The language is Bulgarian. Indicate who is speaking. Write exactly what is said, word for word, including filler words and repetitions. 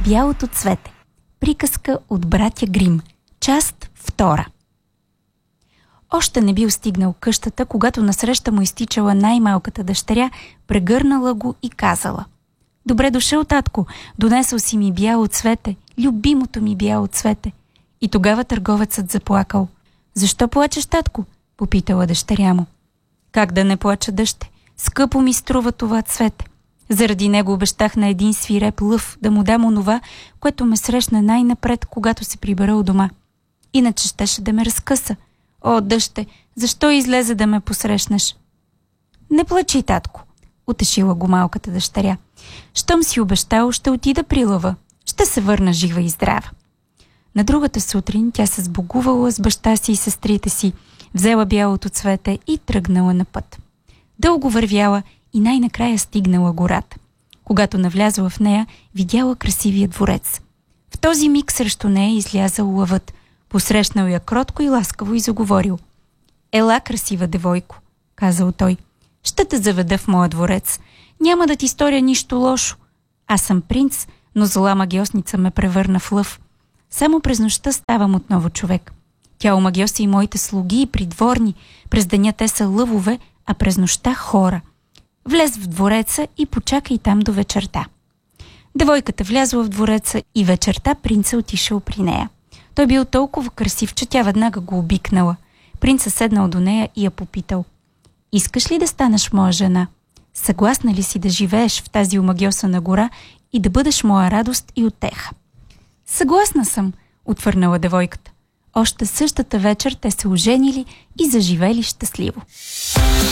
Speaker 1: Бялото цвете. Приказка от братя Грим. Част втора. Още не бил стигнал къщата, когато насреща му изтичала най-малката дъщеря, прегърнала го и казала: „Добре дошъл, татко, донесъл си ми бяло цвете, любимото ми бяло цвете.“ И тогава търговецът заплакал. „Защо плачеш, татко?“ попитала дъщеря му. „Как да не плача, дъще? Скъпо ми струва това цвете. Заради него обещах на един свиреп лъв да му дам онова, което ме срещна най-напред, когато се прибера у дома. Иначе щеше да ме разкъса. О, дъще, защо излезе да ме посрещнеш?“ „Не плачи, татко“, утешила го малката дъщеря. „Щом си обещал, ще отида при лъва. Ще се върна жива и здрава.“ На другата сутрин тя се сбогувала с баща си и сестрите си, взела бялото цвете и тръгнала на път. Дълго вървяла и най-накрая стигнала гората. Когато навлязла в нея, видяла красивия дворец. В този миг срещу нея излязал лъвът, посрещнал я кротко и ласкаво и заговорил. „Ела, красива девойко“, казал той. „Ще те заведа в моя дворец. Няма да ти сторя нищо лошо. Аз съм принц, но зла магиосница ме превърна в лъв. Само през нощта ставам отново човек. Тя омагьоси и моите слуги и придворни. През деня те са лъвове, а през нощта хора. Влез в двореца и почакай там до вечерта.“ Девойката влязла в двореца и вечерта принца отишъл при нея. Той бил толкова красив, че тя веднага го обикнала. Принца седнал до нея и я попитал: „Искаш ли да станеш моя жена? Съгласна ли си да живееш в тази омагьосана гора и да бъдеш моя радост и утеха?“ „Съгласна съм“, отвърнала девойката. Още същата вечер те се оженили и заживели щастливо.